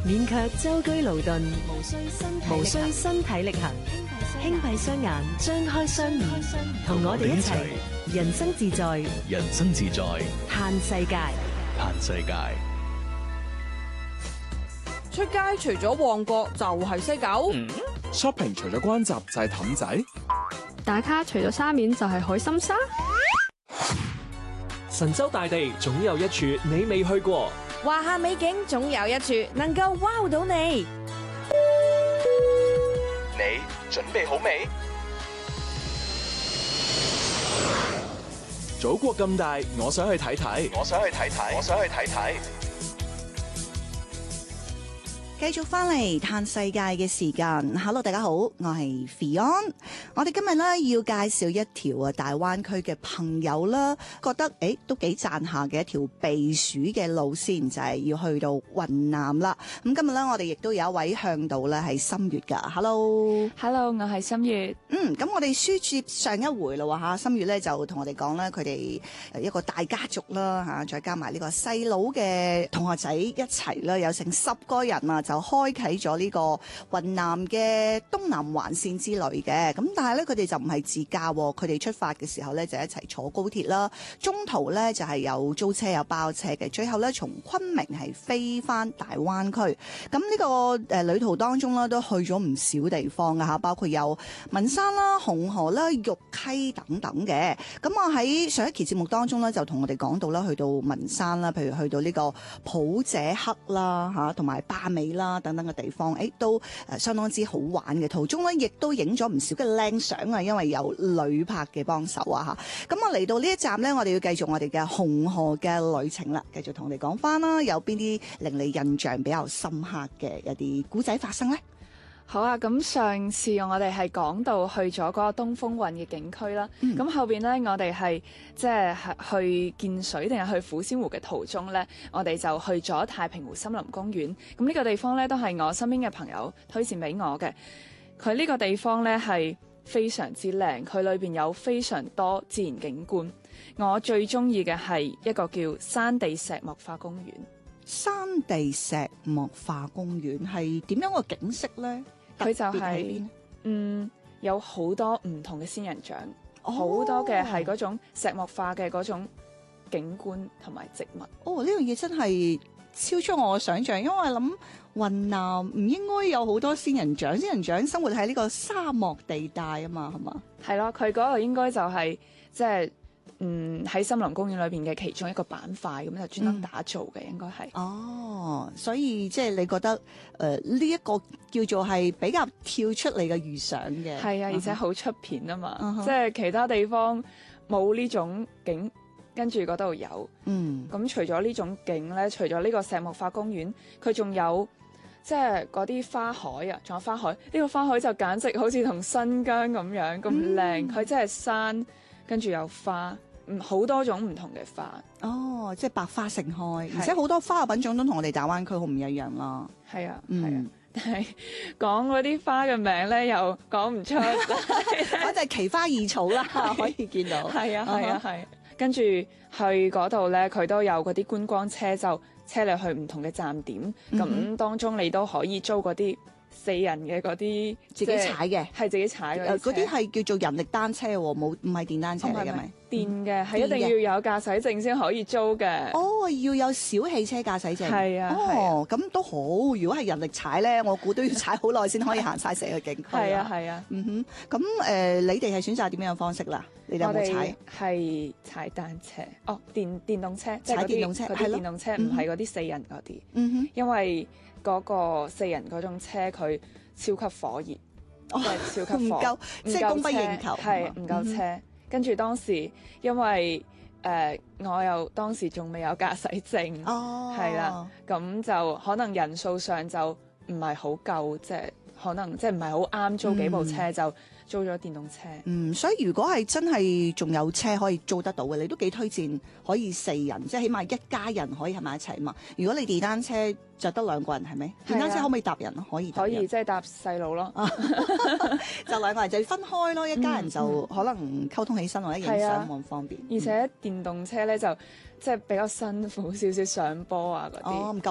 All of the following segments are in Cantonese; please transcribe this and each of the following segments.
勉強舟車勞頓，無需身體力行，輕閉雙眼，張開雙耳，同我哋一齊人生自在， 人生自在， 嘆世界。 嘆世界。 出街除咗旺角就係西九 ，shopping 除咗關閘就係氹仔， 打卡除咗沙面就係海心沙。 神州大地總有一處你未去過， 華夏美景總有一處能夠 wow 到你。 你準備好未？祖國咁大，我想去睇睇，我想去睇睇，我想去睇睇。 繼續翻嚟嘆世界嘅時間 ，Hello 大家好，我係 Fion。我哋今日咧要介紹一條大灣區嘅朋友啦，覺得都幾讚下嘅一條避暑嘅路線，就係要去到雲南啦。咁今日咧我哋亦都有一位向導咧係心月噶 ，Hello， 我係心月。 咁我哋書接上一回啦吓，心月咧就同我哋講咧，佢哋一個大家族啦吓，再加埋呢個細佬嘅同學仔一齊啦，有成10個人啊，就開啟咗呢個雲南嘅東南環線之旅嘅。咁但係咧佢哋就唔係自駕，佢哋出發嘅時候咧就一齊坐高鐵啦，中途咧就係有租車有包車嘅，最後咧從昆明係飛翻大灣區。咁呢個旅途當中咧都去咗唔少地方㗎吓，包括有文山啦、紅河啦、玉溪等等嘅。咁我喺上一期節目當中咧就同我哋講到啦，去到文山啦，譬如去到呢個普者克啦吓，同埋巴美啦等等嘅地方，都相當之好玩嘅。途中咧亦都影咗唔少嘅靚相啊，因為有旅拍嘅幫手啊吓。咁我嚟到呢一站咧，我哋要繼續我哋嘅紅河嘅旅程啦，繼續同我哋講翻啦，有邊啲令你印象比較深刻嘅一啲古仔發生咧？ 好啊，咁上次我哋係講到去咗嗰個東風韻嘅景區啦，咁後邊咧我哋係即係去見水定係去虎仙湖嘅途中咧，我哋就去咗太平湖森林公園。咁呢個地方咧都係我身邊嘅朋友推薦俾我嘅。佢呢個地方咧係非常之靚，佢裏邊有非常多自然景觀。我最中意嘅係一個叫山地石墨化公園。 山地石墨化公園係點樣個景色咧？ 佢就係有好多唔同嘅仙人掌，好多嘅係嗰種石墨化嘅嗰種景觀同埋植物。 呢樣嘢真係超出我嘅想象，因為我諗雲南唔應該有好多仙人掌，仙人掌生活喺呢個沙漠地帶啊嘛，係嘛？ 係咯，佢嗰度應該就係即係喺森林公園裏邊嘅其中一個板塊，咁就專登打造嘅，應該係。 所以即係你覺得呢一個叫做係比較跳出你嘅預想嘅。 係啊，而且好出片啊嘛，即係其他地方冇呢種景，跟住嗰度有。咁除咗呢種景咧，除咗呢個石墨化公園，佢仲有即係嗰啲花海啊，仲有花海。呢個花海就簡直好似同新疆咁樣咁靚，佢真係山跟住有花。好多種唔同嘅花， 即係百花盛開，而且好多花嘅品種都同我哋大灣區好唔一樣啦。 係啊，係啊，但係講嗰啲花嘅名咧又講唔出， 嗰就係奇花異草啦，可以見到。 係啊，係啊，係。跟住去嗰度咧，佢都有嗰啲觀光車，就車你去唔同嘅站點，咁當中你都可以租嗰啲4人嘅嗰啲自己踩嘅， 係自己踩嘅。 嗰啲係叫做人力單車喎，唔係電單車嚟嘅咪？ 電嘅係一定要有駕駛證先可以租嘅。 要有小汽車駕駛證。 係啊。 咁都好。如果係人力踩咧，我估都要踩好耐先可以行晒成個景區。 係啊，係啊。 咁你哋係選擇點樣嘅方式啦？你哋有冇踩？ 係踩單車。電動車。 踩電動車。 嗰啲電動車唔係嗰啲4人嗰啲。因為嗰個4人嗰種車佢超級火熱，即係超級火， 唔夠，即係供不應求， 係唔夠車。跟住當時因為我又當時仲未有駕駛證，係啦，咁就可能人數上就唔係好夠，即係可能即係唔係好啱租幾部車，就租咗電動車。 所以如果係真係仲有車可以租得到嘅，你都幾推薦可以4人，即係起碼一家人可以喺埋一齊嘛。如果你電單車就得2個人係咪？電單車可唔可以搭人啊？可以， 可以即係搭細路咯， 就2個人就要分開咯，一家人就可能溝通起身或者影相冇咁方便。 而且電動車咧就即係比較辛苦少少，上坡啊嗰啲。 唔夠力。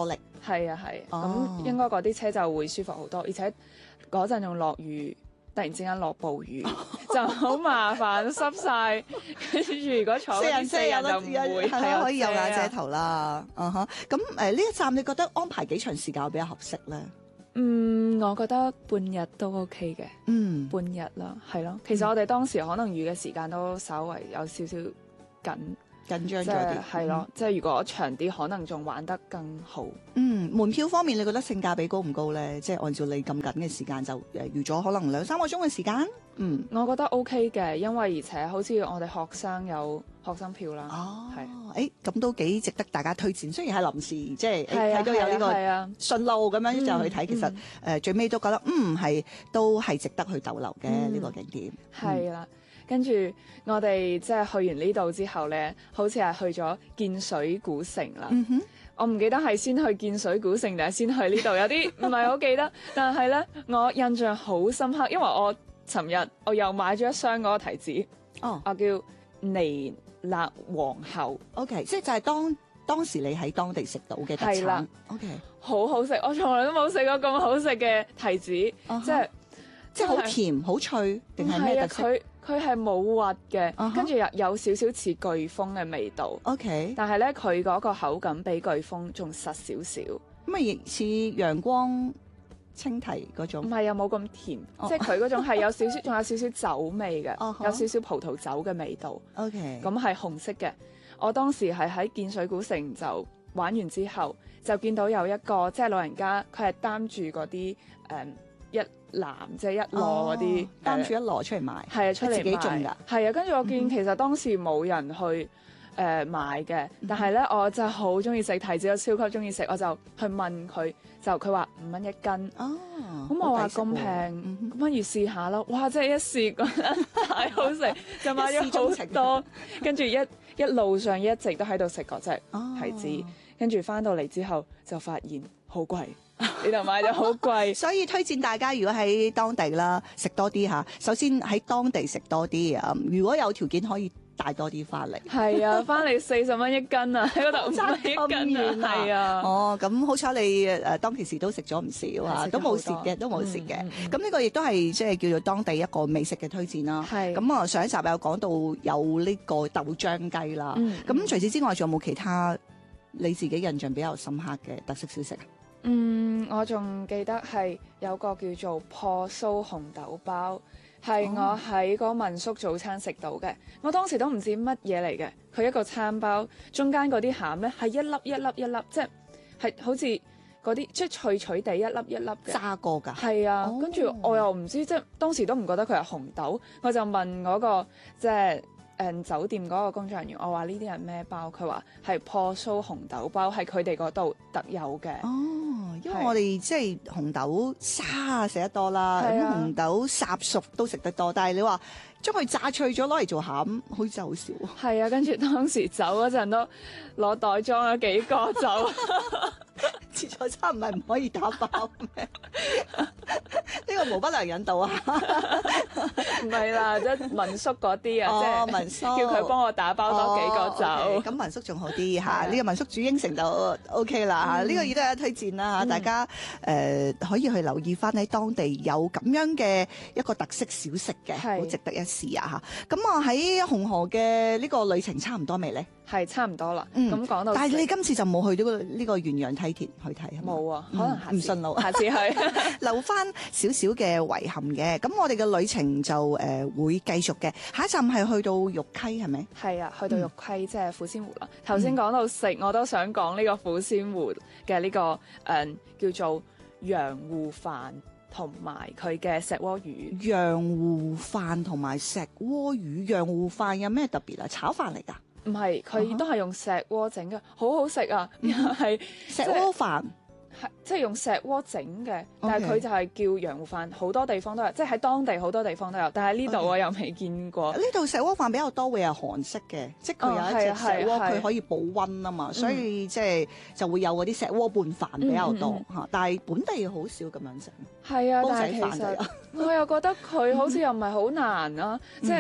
係啊係， 哦咁應該嗰啲車就會舒服好多，而且嗰陣仲落雨，突然之間落暴雨，就好麻煩濕晒。跟住如果坐嗰啲四人就唔會係啊，可以有遮啊瓦遮頭啦。咁呢一站你覺得安排幾長時間比較合適咧？ 我覺得半日都 OK 嘅， 嗯， 半日啦，係咯。其實我哋當時可能預嘅時間都稍為有少少緊。 緊張即咗啲係係咯，即係如果長啲，可能仲玩得更好。 門票方面，你覺得性價比高唔高咧？即係按照你咁緊嘅時間，就預咗可能2-3個鐘嘅時間。 我覺得 OK 嘅，因為而且好似我哋學生有學生票啦。係咁都幾值得大家推薦。雖然係臨時，即係係啊睇到有呢個係啊順路咁樣就去睇，其實最尾都覺得都係值得去逗留嘅呢個景點。 係啦。跟住我哋即係去完呢度之後咧，好似係去咗建水古城啦。我唔記得係先去建水古城定係先去呢度，有啲唔係好記得。但係咧，我印象好深刻，因為我尋日我又買咗一箱嗰個提子。我叫尼勒皇后。 OK， 即係就係當時你喺當地食到嘅特產。 係啦。 OK， 好好食，我從來都冇食過咁好食嘅提子， 即係好甜好脆定係咩特色？ 佢係冇核嘅，跟住有少少似颶風嘅味道。 OK， 但係咧佢嗰個口感比颶風仲實少少。 咁亦似陽光青提嗰種。 唔係又冇咁甜，即係佢嗰種係有少少，仲有少少酒味嘅，有少少葡萄酒嘅味道。 OK， 咁係紅色嘅。我當時係喺建水古城就玩完之後，就見到有一個即係老人家，佢係擔住嗰啲一籃即係一籮嗰啲， 擔住一籮出嚟賣， 係啊，出嚟自己種㗎。 係啊，跟住我見其實當時冇人去買嘅，但係咧我就好中意食提子，我超級中意食，我就去問佢，就佢話5蚊1斤。咁我話咁平，咁不如試下咯。哇！真係一試覺得太好食，就買咗好多，跟住一路上一直都喺度食嗰隻提子，跟住翻到嚟之後就發現好貴。呢度買咗好貴， 所以推薦大家如果喺當地啦食多啲嚇，首先喺當地食多啲啊！如果有條件可以帶多啲翻嚟。 係啊，翻嚟40蚊1斤啊，喺嗰度5蚊1斤啊，係啊。 咁好彩你當其時都食咗唔少啊，都冇蝕嘅，都冇蝕嘅。咁呢個亦都係即係叫做當地一個美食嘅推薦啦。 係。 咁上一集有講到有呢個豆漿雞啦。咁除此之外，仲有冇其他你自己印象比較深刻嘅特色小食啊？ 我仲記得係有個叫做破酥紅豆包，係我喺個民宿早餐食到嘅。我當時都唔知乜嘢嚟嘅，佢一個餐包中間嗰啲餡咧係一粒一粒一粒，即係好似嗰啲即係脆脆地一粒一粒嘅炸過㗎。 係啊，跟住我又唔知，即係當時都唔覺得佢係紅豆，我就問嗰個即係酒店嗰個工作人員，我話呢啲係咩包？佢話係破酥紅豆包，係佢哋嗰度特有嘅。 因為我哋即係紅豆沙食得多啦，咁紅豆烚熟都食得多，但係你話將佢炸脆咗攞嚟做餡，好似好少。 係啊，跟住當時走嗰陣都攞袋裝咗幾個走。 自助餐唔係唔可以打包咩？呢個無不良引導啊！ 唔係啦，即係民宿嗰啲啊，即係民宿叫佢幫我打包多幾個走。 咁民宿仲好啲嚇，呢個民宿煮應承就 OK 啦嚇。呢個亦都係推薦啦嚇，大家可以去留意翻喺當地有咁樣嘅一個特色小食嘅，好值得一試啊嚇。咁我喺紅河嘅呢個旅程差唔多未咧？ 係差唔多啦。咁講到， 但係你今次就冇去到呢個元陽梯田去睇係嘛？ 冇啊，可能唔順路， 下次去留翻少少嘅遺憾嘅。咁我哋嘅旅程就會繼續嘅。下一站係去到玉溪係咪？ 係啊，去到玉溪即係虎仙湖啦。頭先講到食，我都想講呢個虎仙湖嘅呢個叫做洋芋飯同埋佢嘅石鍋魚。 洋芋飯同埋石鍋魚，洋芋飯有咩特別啊？炒飯嚟㗎？ 唔係，佢都係用石鍋整嘅，好好食啊！係石鍋飯， 即係用石鍋整嘅，但係佢就係叫洋芋飯，好多地方都有，即係喺當地好多地方都有，但係呢度我又未見過。 呢度石鍋飯比較多會係韓式嘅，即係佢有一隻石鍋，佢可以保溫啊嘛，所以即係就會有嗰啲石鍋拌飯比較多嚇，但係本地好少咁樣食。 係啊，但係其實我又覺得佢好似又唔係好難啊，即係。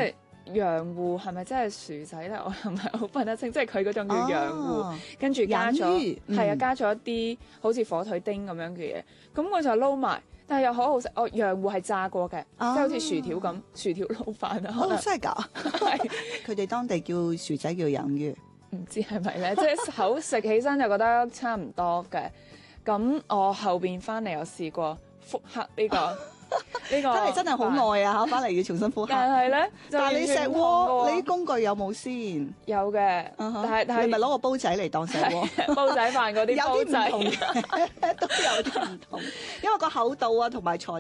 洋芋係咪真係薯仔咧？我係咪好分得清？即係佢嗰種叫洋芋，跟住加咗係啊，加咗一啲好似火腿丁咁樣嘅嘢，咁我就撈埋。但係又好好食，洋芋係炸過嘅，即係好似薯條咁，薯條撈飯啊。 哦，真係㗎！係佢哋當地叫薯仔叫洋芋， 唔知係咪咧？即係口食起身就覺得差唔多嘅。咁我後邊翻嚟又試過復刻呢個。呢個真係好耐啊！翻嚟要重新復刻。 但係咧， 但係你石鍋，你啲工具有冇先？ 有嘅，但係你咪攞個煲仔嚟當石鍋。 煲仔飯嗰啲煲仔有啲唔同嘅，都有啲唔同，因為個厚度啊同埋材